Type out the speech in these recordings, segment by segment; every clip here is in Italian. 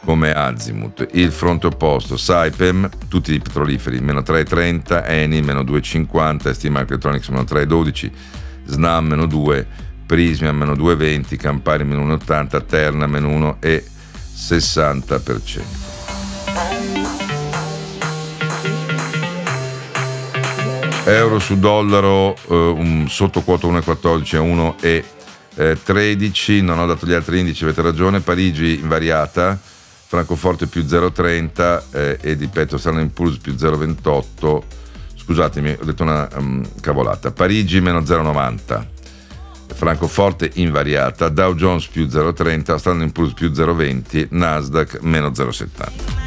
come Azimut. Il fronte opposto, Saipem, tutti i petroliferi, meno 3,30, Eni, meno 2,50, ST Microelectronics, meno 3,12, Snam, meno 2, Prysmian, meno 2,20, Campari, meno 1,80, Terna, meno 1,60%. Euro su dollaro, sotto quota 1,14 a 1,13, non ho dato gli altri indici, avete ragione. Parigi invariata, Francoforte più 0,30 e ripeto Standard & Poor's più 0,28. Scusatemi, ho detto una cavolata. Parigi meno 0,90, Francoforte invariata, Dow Jones più 0,30, Standard & Poor's più 0,20, Nasdaq meno 0,70.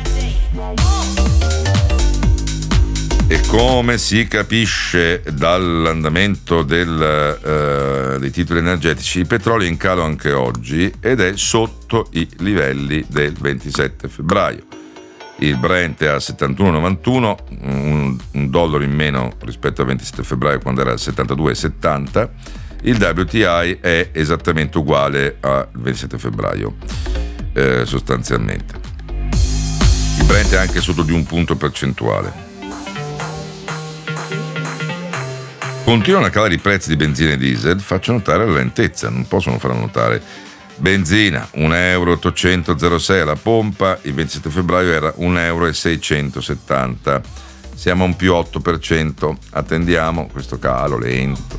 E come si capisce dall'andamento dei titoli energetici, il petrolio è in calo anche oggi ed è sotto i livelli del 27 febbraio. Il Brent è a 71,91, un dollaro in meno rispetto al 27 febbraio quando era a 72,70. Il WTI è esattamente uguale al 27 febbraio, sostanzialmente. Il Brent è anche sotto di un punto percentuale. Continuano a calare i prezzi di benzina e diesel, faccio notare la lentezza, non possono far notare. Benzina 1,806 € alla pompa, il 27 febbraio era 1,670 €, siamo a un più 8%, attendiamo questo calo lento.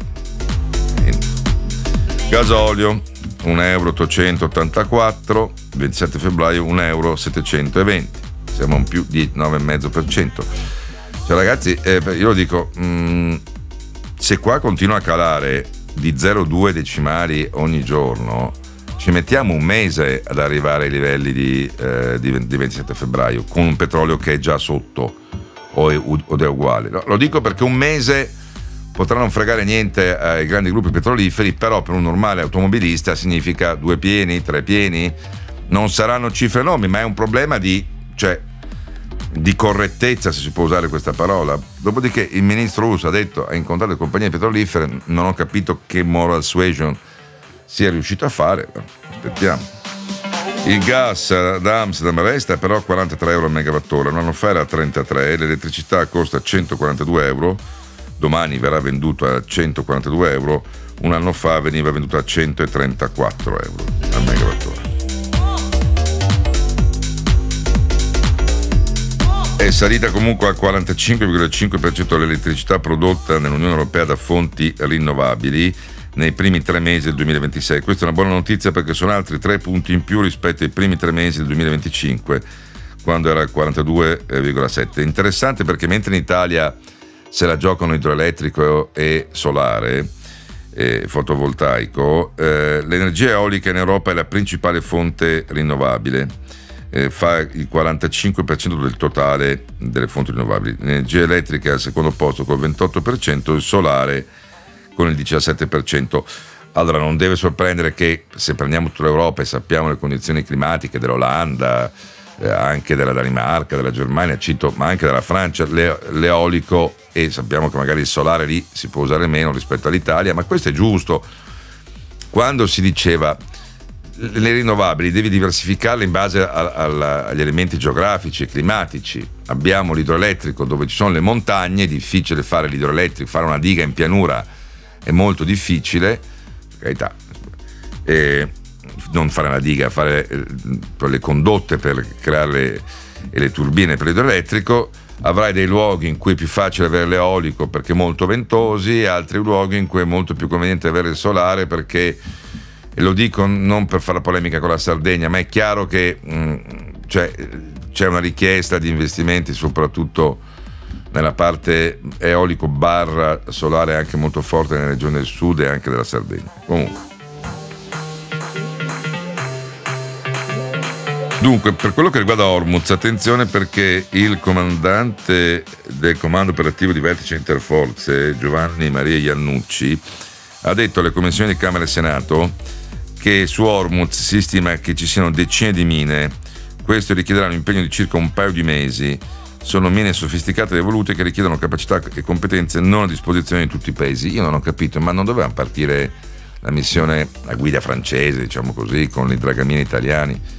Gasolio 1,884 €, 27 febbraio 1,720 €, siamo a un più di 9,5%. Cioè ragazzi, io lo dico, se qua continua a calare di 0,2 decimali ogni giorno, ci mettiamo un mese ad arrivare ai livelli di 27 febbraio con un petrolio che è già sotto o è uguale. No, lo dico perché un mese potrà non fregare niente ai grandi gruppi petroliferi, però per un normale automobilista significa 2 pieni, 3 pieni, non saranno cifre enormi, ma è un problema di correttezza, se si può usare questa parola. Dopodiché il ministro russo ha incontrato le compagnie petrolifere, non ho capito che moral suasion sia riuscito a fare, aspettiamo. Il gas da Amsterdam resta però a 43 € al megawattora, un anno fa era a 33, l'elettricità costa 142 €, domani verrà venduto a 142 €, un anno fa veniva venduto a 134 € al megawattora. È salita comunque al 45,5% l'elettricità prodotta nell'Unione Europea da fonti rinnovabili nei primi 3 mesi del 2026. Questa è una buona notizia perché sono altri 3 punti in più rispetto ai primi 3 mesi del 2025, quando era al 42,7%. Interessante perché mentre in Italia se la giocano idroelettrico e solare, fotovoltaico, l'energia eolica in Europa è la principale fonte rinnovabile. Fa il 45% del totale delle fonti rinnovabili. L'energia elettrica è al secondo posto col 28%, il solare con il 17%. Allora non deve sorprendere che se prendiamo tutta l'Europa e sappiamo le condizioni climatiche dell'Olanda, anche della Danimarca, della Germania, ma anche della Francia, l'eolico, e sappiamo che magari il solare lì si può usare meno rispetto all'Italia, ma questo è giusto. Quando si diceva le rinnovabili devi diversificarle in base agli elementi geografici e climatici. Abbiamo l'idroelettrico dove ci sono le montagne, è difficile fare l'idroelettrico, fare una diga in pianura è molto difficile, per carità, non fare una diga, fare le condotte per creare le turbine per l'idroelettrico. Avrai dei luoghi in cui è più facile avere l'eolico perché molto ventosi, e altri luoghi in cui è molto più conveniente avere il solare perché, e lo dico non per fare la polemica con la Sardegna, ma è chiaro che c'è una richiesta di investimenti soprattutto nella parte eolico / solare anche molto forte nelle regioni del sud e anche della Sardegna. Comunque, dunque, per quello che riguarda Hormuz, attenzione perché il comandante del comando operativo di vertice interforze, Giovanni Maria Iannucci, ha detto alle commissioni di Camera e Senato che su Hormuz si stima che ci siano decine di mine. Questo richiederà un impegno di circa un paio di mesi. Sono mine sofisticate ed evolute che richiedono capacità e competenze non a disposizione di tutti i paesi. Io non ho capito, ma non doveva partire la missione a guida francese, diciamo così, con i dragamine italiani?